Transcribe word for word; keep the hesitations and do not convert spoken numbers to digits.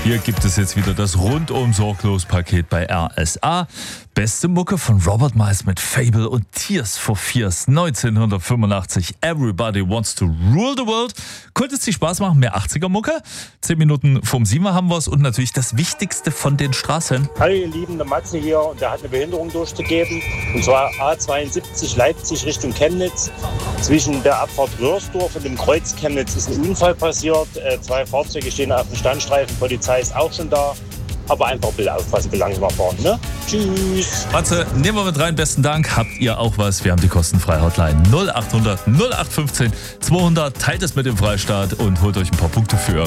Hier gibt es jetzt wieder das rundum sorglos Paket bei R S A. Beste Mucke von Robert Miles mit Fable und Tears for Fears neunzehnhundertfünfundachtzig. Everybody Wants to Rule the World. Könnte es dir Spaß machen, mehr achtziger-Mucke? Zehn Minuten vorm Siebener haben wir es und natürlich das Wichtigste von den Straßen. Hallo ihr Lieben, der Matze hier und der hat eine Behinderung durchzugeben. Und zwar A zweiundsiebzig Leipzig Richtung Chemnitz. Zwischen der Abfahrt Röhrsdorf und dem Kreuz Chemnitz ist ein Unfall passiert. Äh, zwei Fahrzeuge stehen auf dem Standstreifen, Polizei ist auch schon da. Aber einfach ein bisschen aufpassen, wie langsam fahren, ne? Tschüss. Matze, nehmen wir mit rein. Besten Dank. Habt ihr auch was? Wir haben die kostenfreie Hotline null achthundert null acht fünfzehn zweihundert. Teilt es mit dem Freistaat und holt euch ein paar Punkte für